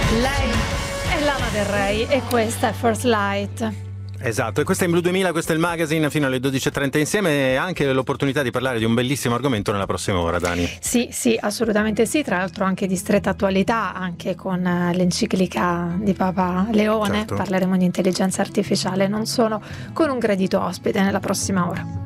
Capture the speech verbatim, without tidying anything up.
Lei è Lana Del Rey e questa è First Light. Esatto, e questa è in Blu duemila, questo è il magazine fino alle dodici e trenta insieme, e anche l'opportunità di parlare di un bellissimo argomento nella prossima ora, Dani. Sì, sì, assolutamente sì, tra l'altro anche di stretta attualità, anche con l'enciclica di Papa Leone, certo. Parleremo di intelligenza artificiale non solo, con un gradito ospite nella prossima ora.